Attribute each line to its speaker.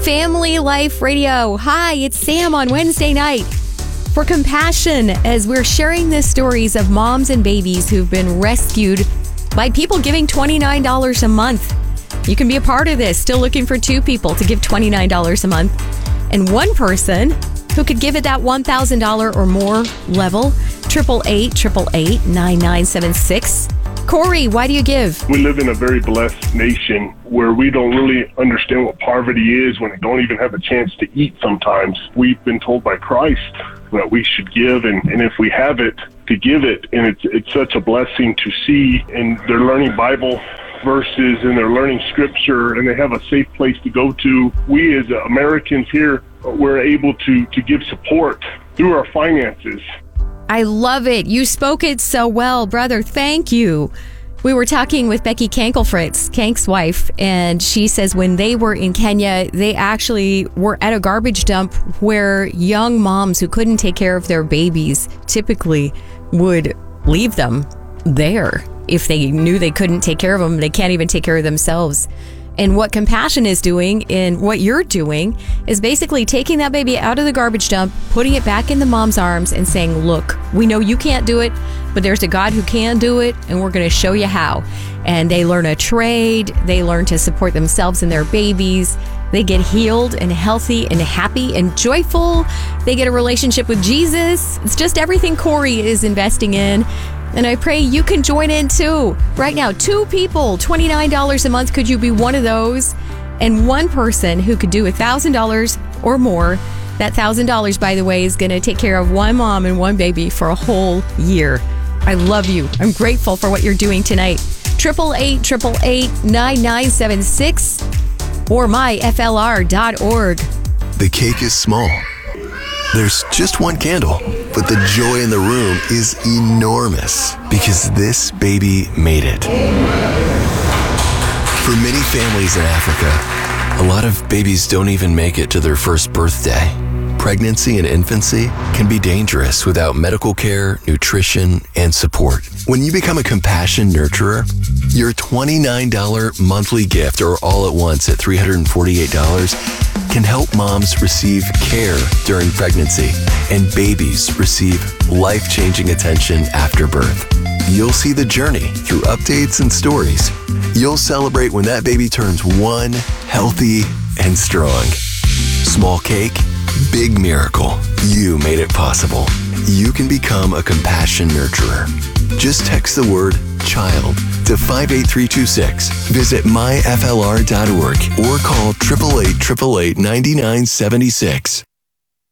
Speaker 1: Family Life Radio. Hi, it's Sam on Wednesday night for Compassion as we're sharing the stories of moms and babies who've been rescued by people giving $29 a month. You can be a part of this. Still looking for 2 people to give $29 a month and 1 person who could give it that $1,000 or more level. 888-888-9976. Corey, why do you give?
Speaker 2: We live in a very blessed nation where we don't really understand what poverty is when we don't even have a chance to eat sometimes. We've been told by Christ that we should give, and if we have it, to give it. And it's such a blessing to see, and they're learning Bible verses and they're learning scripture and they have a safe place to go to. We as Americans here, we're able to give support through our finances.
Speaker 1: I love it. You spoke it so well, brother. Thank you. We were talking with Becky Kankelfritz, Kank's wife, and she says when they were in Kenya, they actually were at a garbage dump where young moms who couldn't take care of their babies typically would leave them there. If they knew they couldn't take care of them, they can't even take care of themselves. And what Compassion is doing and what you're doing is basically taking that baby out of the garbage dump, putting it back in the mom's arms and saying, look, we know you can't do it, but there's a God who can do it, and we're going to show you how. And they learn a trade. They learn to support themselves and their babies. They get healed and healthy and happy and joyful. They get a relationship with Jesus. It's just everything Corey is investing in. And I pray you can join in too. Right now, 2 people, $29 a month. Could you be one of those? And 1 person who could do $1,000 or more. That $1,000, by the way, is going to take care of 1 mom and 1 baby for a whole year. I love you. I'm grateful for what you're doing tonight. 888-888-9976 or myflr.org.
Speaker 3: The cake is small. There's just 1 candle, but the joy in the room is enormous because this baby made it. For many families in Africa, a lot of babies don't even make it to their first birthday. Pregnancy and infancy can be dangerous without medical care, nutrition, and support. When you become a Compassion nurturer, your $29 monthly gift, or all at once at $348, can help moms receive care during pregnancy and babies receive life-changing attention after birth. You'll see the journey through updates and stories. You'll celebrate when that baby turns 1, healthy and strong. Small cake, big miracle. You made it possible. You can become a Compassion nurturer. Just text the word CHILD to 58326. Visit myflr.org or call 888-888-9976.